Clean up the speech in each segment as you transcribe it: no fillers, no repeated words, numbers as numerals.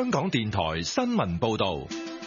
香港電台新聞報道。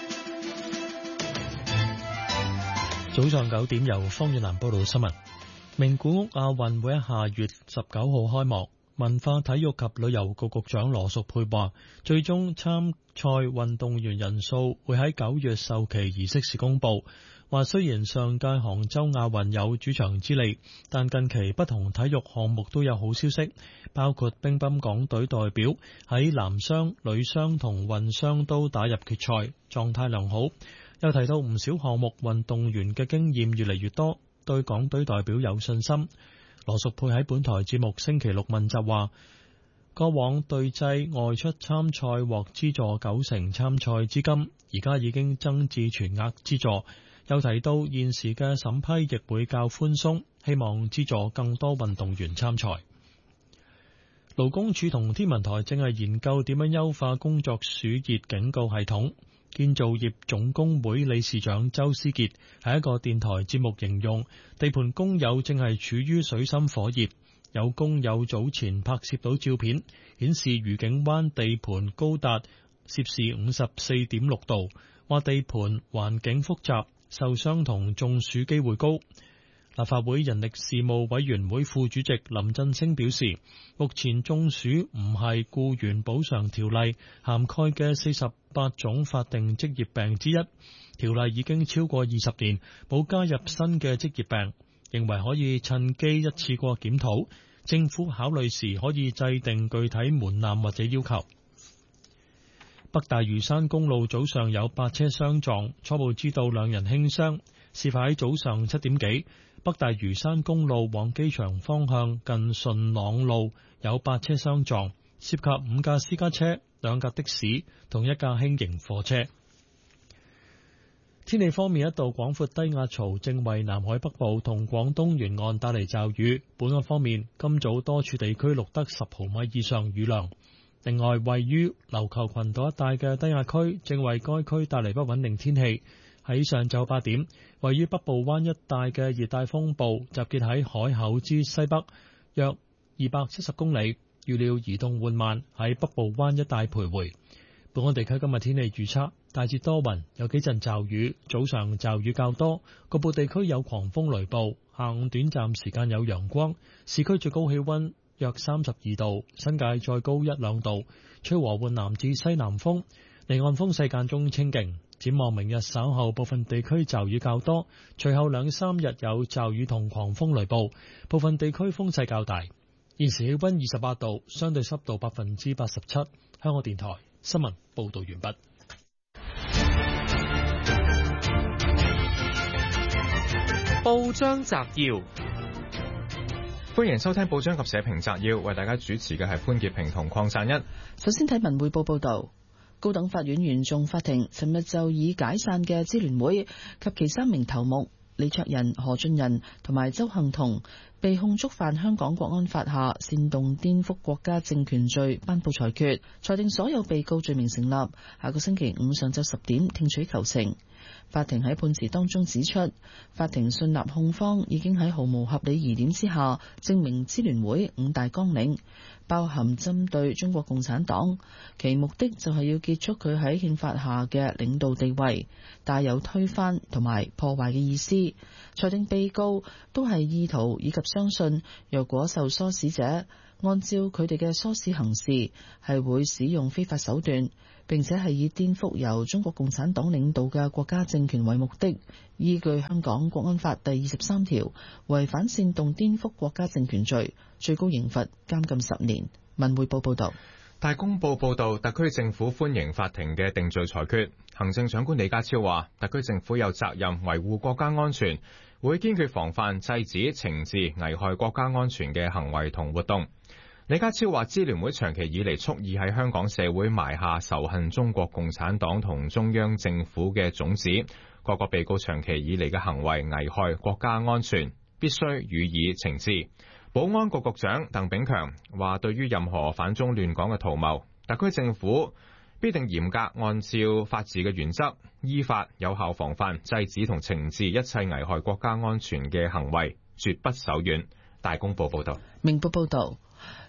早上9點，由方遠南報道新聞。名古屋亞運會喺下月19號開幕，文化體育及旅遊局局長羅淑佩話，最終參賽運動員人數會喺9月授旗儀式時公佈。話雖然上屆杭州亞運有主場之利，但近期不同體育項目都有好消息，包括乒乓港隊代表喺男雙、女雙同混雙都打入決賽，狀態良好。又提到唔少項目運動員嘅經驗越嚟越多，對港隊代表有信心。羅淑佩喺本台節目星期六問責話，過往隊際外出參賽獲資助90%參賽資金，而家已經增至全額資助。又提到現時嘅審批亦會較寬鬆，希望資助更多運動員參賽。勞工處同天文台正係研究點樣優化工作暑熱警告系統。建造業總工會理事長周思傑喺一個電台節目形容，地盤工友正係處於水深火熱。有工友早前拍攝到照片，顯示愉景灣地盤高達攝氏54.6度，話地盤環境複雜，受傷同中暑機會高。立法會人力事務委員會副主席林振昇表示，目前中暑唔係僱員補償條例涵蓋嘅48種法定職業病之一，條例已經超過20年，冇加入新嘅職業病，認為可以趁機一次過檢討，政府考慮時可以制定具體門檻或者要求。北大嶼山公路早上有8車相撞，初步知道2人輕傷，事發喺早上7點幾。北大嶼山公路往機場方向近順朗路有8車相撞，涉及5架私家車、2架的士同1架輕型貨車。天氣方面，一道廣闊低壓槽正為南海北部同廣東沿岸帶嚟驟雨。本港方面，今早多處地區錄得10毫米以上雨量。另外，位於琉球群島一帶嘅低壓區正為該區帶嚟不穩定天氣。喺上晝8點，位於北部灣一帶嘅熱帶風暴集結喺海口之西北約270公里，預料移動緩慢，喺北部灣一帶徘徊。本港地區今日天氣預測，大致多雲，有幾陣驟雨，早上驟雨較多，局部地區有狂風雷暴，下午短暫時間有陽光。市區最高氣溫約32度，新界再高1-2度，吹和緩南至西南風，離岸風勢間中清勁。展望明日稍後部分地區驟雨較多，隨後2-3日有驟雨同狂風雷暴，部分地區風勢較大。現時氣溫28度，相對濕度87%。香港電台新聞報道完畢。 報章摘要，歡迎收聽報章及社評摘要，為大家主持嘅係潘潔平同鄺贊一。 首先睇文匯報報道。高等法院原訟法庭尋日就以解散嘅支聯會及其3名頭目李卓人、何俊仁同埋鄒幸彤被控觸犯香港國安法下煽動顛覆國家政權罪頒布裁決，裁定所有被告罪名成立，下個星期5上晝10點聽取求情。法庭喺判詞當中指出，法庭信納控方已經喺毫無合理疑點之下證明支聯會5大綱領包含針對中國共產黨，其目的就係要結束佢喺憲法下嘅領導地位，帶有推翻同埋破壞嘅意思。裁定被告都係意圖以及相信，若果受唆使者按照佢哋嘅唆使行事，係會使用非法手段，並且係以顛覆由中國共產黨領導嘅國家政權為目的，依據香港國安法第23條，違反煽動顛覆國家政權罪，最高刑罰監禁10年。文匯報報道。 大公報報道，特區政府歡迎法庭嘅定罪裁決。行政長官李家超話，特區政府有責任維護國家安全，會堅決防範、制止、懲治危害國家安全嘅行為同活動。李家超話，支聯會長期以嚟蓄意喺香港社會埋下仇恨中國共產黨同中央政府嘅種子，各個被告長期以嚟嘅行為危害國家安全，必須予以懲治。保安局局長鄧炳強話，對於任何反中亂港嘅圖謀，特區政府必定嚴格按照法治嘅原則，依法有效防範、制止同懲治一切危害國家安全嘅行為，絕不手軟。大公報報道。 明報報道。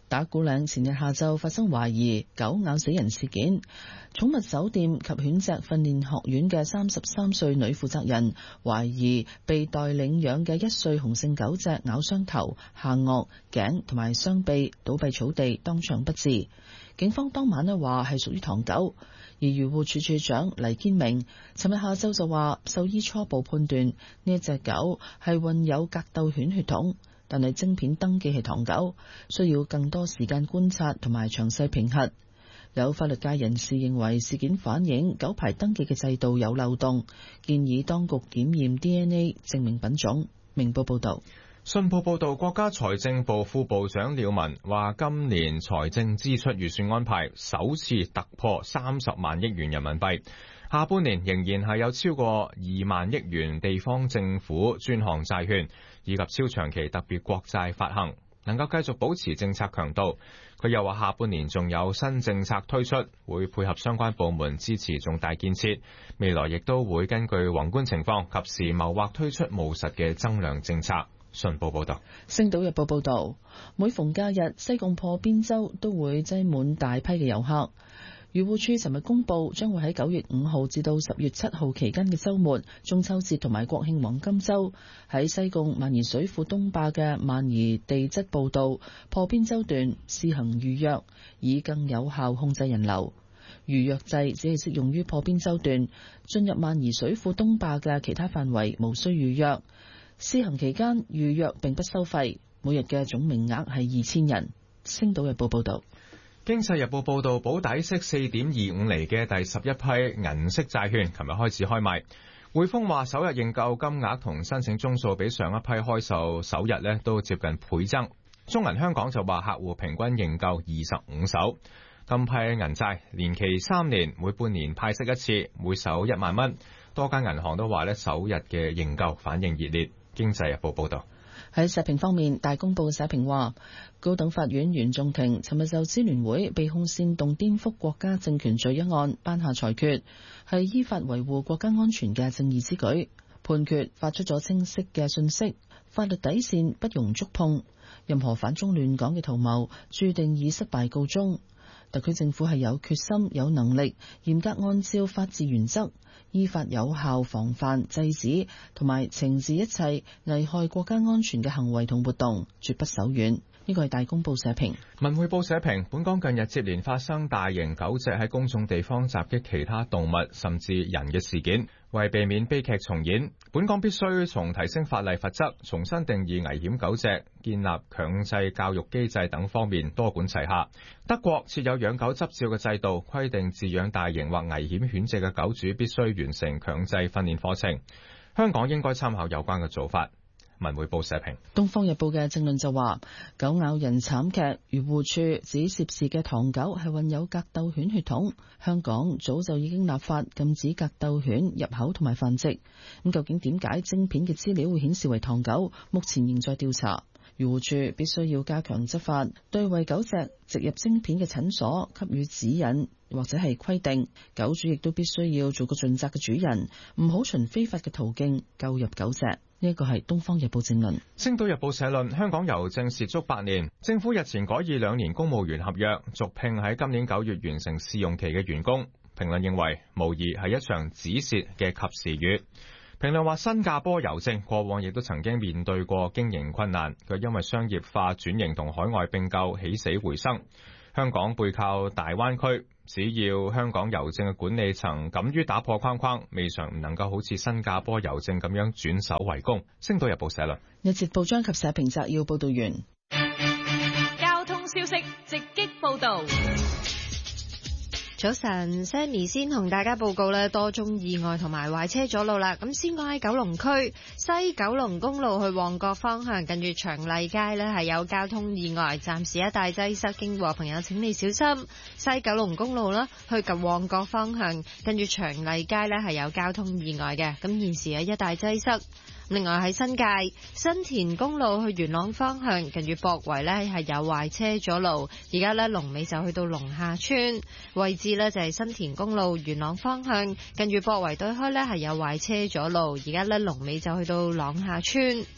打鼓嶺前日下晝發生懷疑狗咬死人事件，寵物酒店及犬隻訓練學院嘅33歲女負責人懷疑被待領養嘅1歲雄性狗隻咬傷頭、下顎、頸同埋雙臂，倒斃草地，當場不治。警方當晚話係屬於唐狗，而漁護署署長黎堅明尋日下晝就話，獸醫初步判斷呢一隻狗係混有格鬥犬血統，但係晶片登記係唐狗，需要更多時間觀察同埋詳細評核。有法律界人士認為事件反映狗牌登記嘅制度有漏洞，建議當局檢驗 DNA 證明品種。明報報道。 信報報道，國家財政部副部長廖文話，今年財政支出預算安排首次突破30萬億元人民幣，下半年仍然係有超過2萬億元地方政府專項債券以及超長期特別國債發行，能夠繼續保持政策強度。佢又話，下半年仲有新政策推出，會配合相關部門支持重大建設，未來亦都會根據宏觀情況及時謀劃推出務實嘅增量政策。信報報道。 星島日報報道，每逢假日，西貢破邊洲都會擠滿大批嘅遊客。漁護署尋日公布，將會喺9月5號至到10月7號期間嘅週末、中秋節同埋國慶黃金週，喺西貢萬宜水庫東壩嘅萬宜地質步道破邊洲段試行預約，以更有效控制人流。預約制只係適用於破邊洲段，進入萬宜水庫東壩嘅其他範圍無需預約。試行期間預約並不收費，每日嘅總名額係2000人。星島日報報道。 經濟日報報道，保底息 4.25 厘嘅第11批銀色債券琴日開始開賣。匯豐話首日認購金額同申請宗數比上一批開售首日都接近倍增。中銀香港就話客戶平均認購25手。今批銀債年期3年，每半年派息一次，每手1萬蚊。多間銀行都話首日嘅認購反應熱烈。經濟日報報道。 喺社評方面，大公報社評話，高等法院原訟庭尋日就支聯會被控煽動顛覆國家政權罪一案頒下裁決，係依法維護國家安全嘅正義之舉。判決發出咗清晰嘅信息，法律底線不容觸碰，任何反中亂港嘅圖謀注定以失敗告終。特區政府係有決心、有能力，嚴格按照法治原則，依法有效防範、制止同埋懲治一切危害國家安全嘅行為同活動，絕不手軟。呢個係大公報社評。 文匯報社評，本港近日接連發生大型狗隻喺公眾地方襲擊其他動物甚至人嘅事件，為避免悲劇重演，本港必須從提升法例罰則、重新定義危險狗隻、建立強制教育機制等方面多管齊下。德國設有養狗執照嘅制度，規定飼養大型或危險犬隻嘅狗主必須完成強制訓練課程。香港應該參考有關嘅做法。文匯報社評。 東方日報嘅政論就話，狗咬人慘劇，漁護處指涉事嘅唐狗係混有格鬥犬血統，香港早就已經立法禁止格鬥犬入口同埋繁殖。咁究竟點解晶片嘅資料會顯示為唐狗？目前仍在調查。漁護處必須要加強執法，對為狗隻植入晶片嘅診所給予指引或者係規定。狗主亦都必須要做個盡責嘅主人，唔好循非法嘅途徑購入狗隻。呢一個係《東方日報》正論。《 星島日報》社論：香港郵政蝕足8年，政府日前改以2年公務員合約續聘喺今年9月完成試用期嘅員工。評論認為，無疑係一場止蝕嘅及時雨。評論話，新加坡郵政過往亦都曾經面對過經營困難，佢因為商業化轉型同海外併購起死回生。香港背靠大灣區，只要香港郵政嘅管理層敢於打破框框，未嘗唔能夠好似新加坡郵政咁樣轉守為攻。星島日報社論。 日節報章及社評摘要報道完。 交通消息直擊報道。早晨 ，Sammy 先同大家報告咧，多宗意外同埋壞車阻路啦。咁先講喺九龍區西九龍公路去旺角方向，近住長麗街咧係有交通意外，暫時一帶擠塞，經過朋友請你小心。西九龍公路啦，去及旺角方向，近住長麗街咧係有交通意外嘅，咁現時一帶擠塞。另外喺新界新田公路去元朗方向，近住博圍呢係有壞車阻路，而家呢龍尾就去到龍下村位置呢，就係新田公路元朗方向，近住博圍對開呢係有壞車阻路，而家呢龍尾就去到朗下村。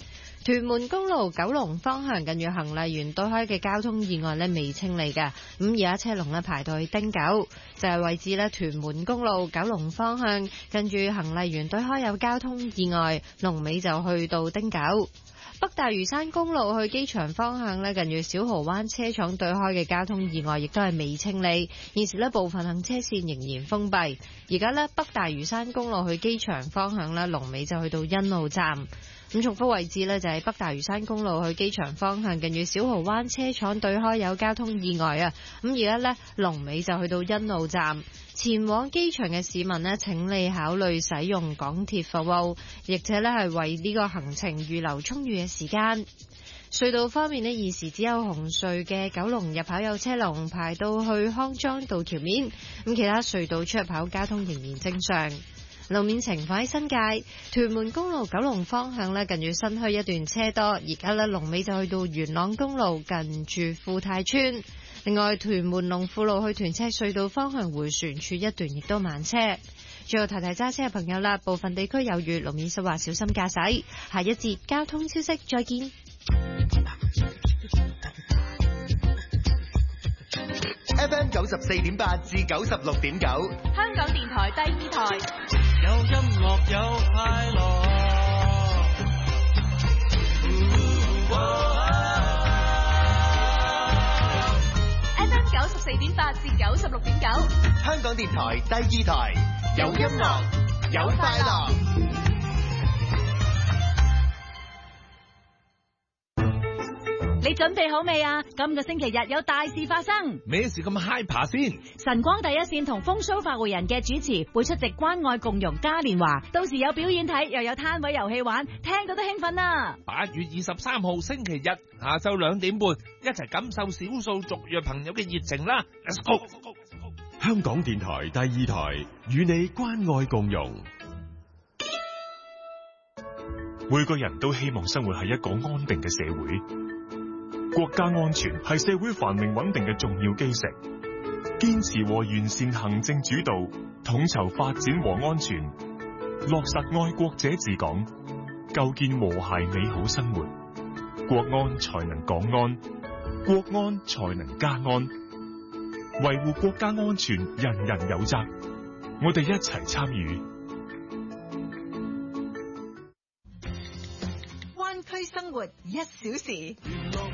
屯門公路九龍方向近住恆麗園對開嘅交通意外呢未清理嘅，咁而家車龍呢排到去汀九，就係位置呢屯門公路九龍方向近住恆麗園對開有交通意外，龍尾就去到汀九。北大嶼山公路去機場方向呢，近住小蠔灣車廠對開嘅交通意外亦都係未清理，現時呢部分行車線仍然封閉。而家呢，北大嶼山公路去機場方向呢，龍尾就去到欣澳站。咁重複位置呢，就係北大嶼山公路去機場方向近住小蠔灣車廠對開有交通意外啊！咁而家呢，龍尾就去到欣澳站。前往機場嘅市民呢，請你考慮使用港鐵服務，亦且呢係為呢個行程預留充裕嘅時間。隧道方面呢，現時只有紅隧嘅九龍入口有車龍排到去康莊道橋面，咁其他隧道出入口交通仍然正常。路面情況喺新界屯門公路九龍方向呢，近住新墟一段車多，而家呢，龍尾就去到元朗公路近住富泰村。另外，屯門龍富路去屯赤隧道方向迴旋處一段亦都慢車。最後提提揸車嘅朋友啦，部分地區有雨，路面濕滑，小心駕駛。下一節交通消息，再見。 FM 94.8至96.9， 香港電台第二台， 有音樂有快樂。 FM 94.8至96.9， 香港電台第二台，有音樂有快樂。 你準備好未啊？今個星期日有大事發生。 咩事咁 hyper 先？ 晨光第一線同風騷發匯人嘅主持會出席關愛共融嘉年華，到時有表演睇，又有攤位遊戲玩，聽到都興奮啦 ！8月23號星期日下晝2點半，一齊感受少數族裔朋友嘅熱情啦 ！Let's go！ 香港電台第二台與你關愛共融。 每個人都希望生活喺一個安定嘅社會。國家安全係社會繁榮穩定嘅重要基石，堅持和完善行政主導，統籌發展和安全，落實愛國者治港，構建和諧美好生活，國安才能港安，國安才能家安。維護國家安全，人人有責，我哋一齊參與。 灣區生活1小時。